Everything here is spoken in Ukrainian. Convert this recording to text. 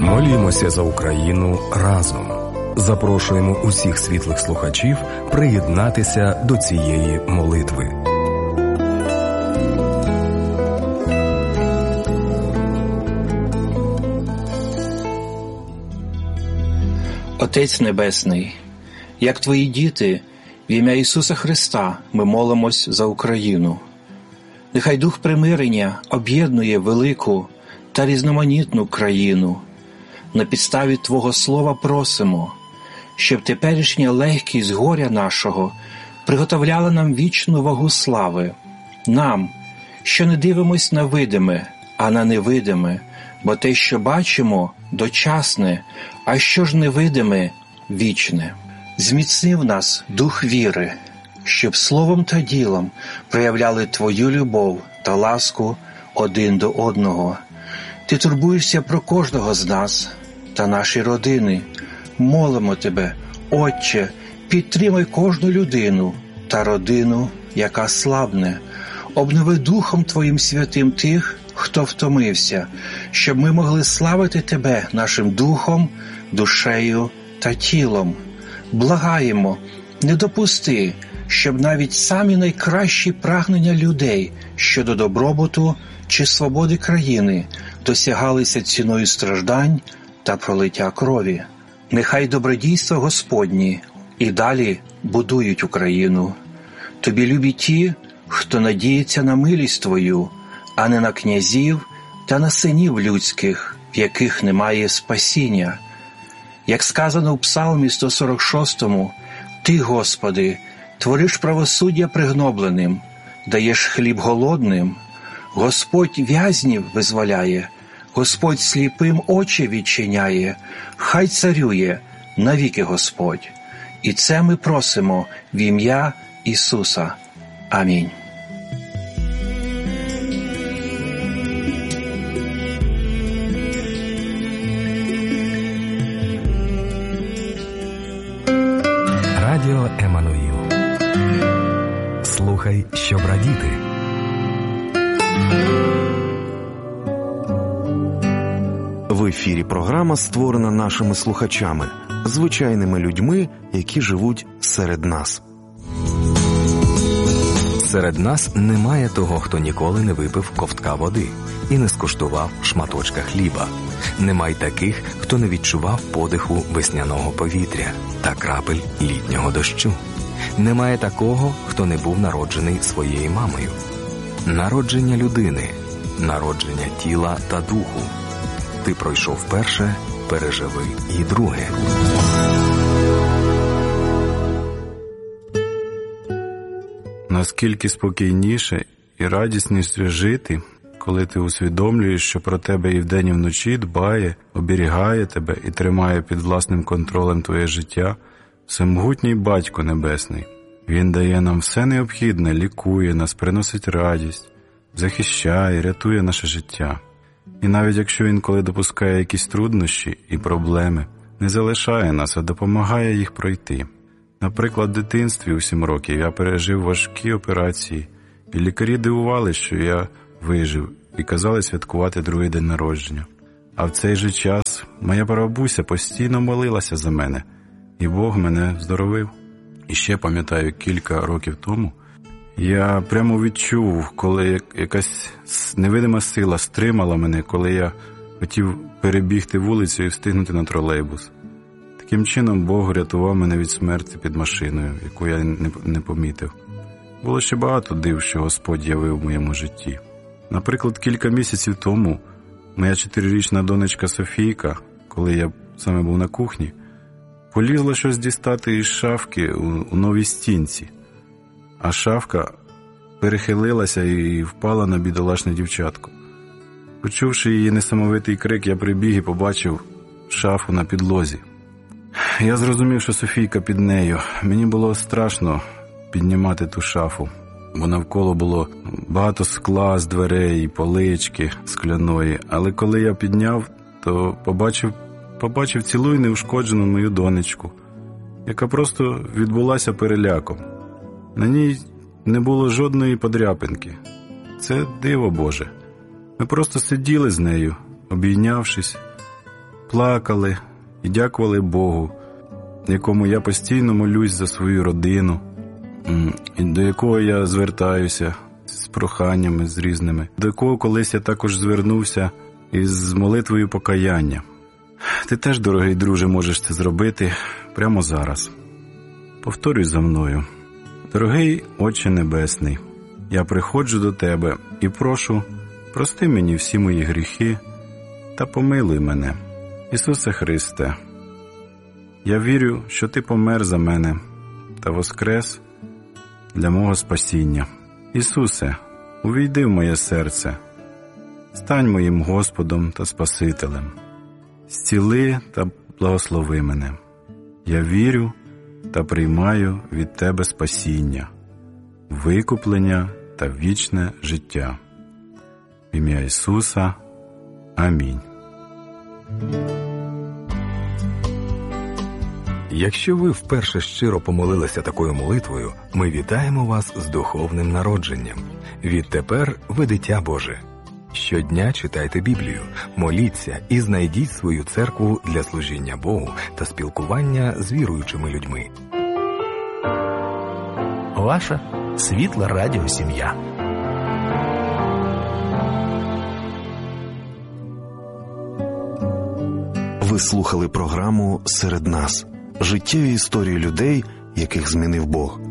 Молімося за Україну разом. Запрошуємо усіх світлих слухачів приєднатися до цієї молитви. Отець Небесний, як Твої діти, в ім'я Ісуса Христа ми молимось за Україну. Нехай Дух примирення об'єднує велику та різноманітну країну. На підставі Твого Слова просимо, щоб теперішня легкість горя нашого приготовляла нам вічну вагу слави. Нам, що не дивимось на видиме, а на невидиме, бо те, що бачимо, дочасне, а що ж невидиме – вічне. Зміцни в нас дух віри, щоб словом та ділом проявляли Твою любов та ласку один до одного. Ти турбуєшся про кожного з нас та наші родини. Молимо Тебе, Отче, підтримай кожну людину та родину, яка слабне. Обнови Духом Твоїм Святим тих, хто втомився, щоб ми могли славити Тебе нашим духом, душею та тілом. Благаємо, не допусти, щоб навіть самі найкращі прагнення людей щодо добробуту чи свободи країни досягалися ціною страждань та пролиття крові. Нехай добродійства Господні і далі будують Україну. Тобі любі ті, хто надіється на милість Твою, а не на князів та на синів людських, в яких немає спасіння. Як сказано в Псалмі 146, Ти, Господи, твориш правосуддя пригнобленим, даєш хліб голодним, Господь в'язнів визволяє, Господь сліпим очі відчиняє, хай царює навіки Господь. І це ми просимо в ім'я Ісуса. Амінь. Радіо Еммануїл. Слухай, щоб радіти. В ефірі програма створена нашими слухачами, звичайними людьми, які живуть серед нас. Серед нас немає того, хто ніколи не випив ковтка води і не скуштував шматочка хліба. Немає таких, хто не відчував подиху весняного повітря та крапель літнього дощу. Немає такого, хто не був народжений своєю мамою. Народження людини, народження тіла та духу. Ти пройшов перше, переживи і друге. Наскільки спокійніше і радісніше жити, коли ти усвідомлюєш, що про тебе і вдень, і вночі дбає, оберігає тебе і тримає під власним контролем твоє життя всемогутній Батько Небесний. Він дає нам все необхідне, лікує нас, приносить радість, захищає, рятує наше життя. І навіть якщо інколи допускає якісь труднощі і проблеми, не залишає нас, а допомагає їх пройти. Наприклад, в дитинстві у 7 років я пережив важкі операції, і лікарі дивували, що я вижив, і казали святкувати другий день народження. А в цей же час моя прабабуся постійно молилася за мене, і Бог мене здоровив. І ще пам'ятаю, кілька років тому я прямо відчув, коли якась невидима сила стримала мене, коли я хотів перебігти вулицю і встигнути на тролейбус. Таким чином Бог рятував мене від смерті під машиною, яку я не помітив. Було ще багато див, що Господь явив в моєму житті. Наприклад, кілька місяців тому моя 4-річна донечка Софійка, коли я саме був на кухні, полізла щось дістати із шафки у новій стінці, а шафка перехилилася і впала на бідолашне дівчатко. Почувши її несамовитий крик, я прибіг і побачив шафу на підлозі. Я зрозумів, що Софійка під нею. Мені було страшно піднімати ту шафу, бо навколо було багато скла з дверей, полички скляної. Але коли я підняв, то побачив цілу і неушкоджену мою донечку, яка просто відбулася переляком. На ній не було жодної подряпинки. Це диво Боже. Ми просто сиділи з нею, обійнявшись, плакали і дякували Богу, якому я постійно молюсь за свою родину, і до якого я звертаюся з проханнями, з різними, до якого колись я також звернувся із молитвою покаяння. Ти теж, дорогий друже, можеш це зробити прямо зараз. Повторюй за мною. Дорогий Отче Небесний, я приходжу до Тебе і прошу, прости мені всі мої гріхи та помилуй мене. Ісусе Христе, я вірю, що Ти помер за мене та воскрес для мого спасіння. Ісусе, увійди в моє серце, стань моїм Господом та Спасителем. Зціли та благослови мене. Я вірю та приймаю від Тебе спасіння, викуплення та вічне життя. В ім'я Ісуса. Амінь. Якщо ви вперше щиро помолилися такою молитвою, ми вітаємо вас з духовним народженням. Відтепер ви дитя Боже. Щодня читайте Біблію, моліться і знайдіть свою церкву для служіння Богу та спілкування з віруючими людьми. Ваша світла радіосім'я. Ви слухали програму «Серед нас» – життєві історії людей, яких змінив Бог.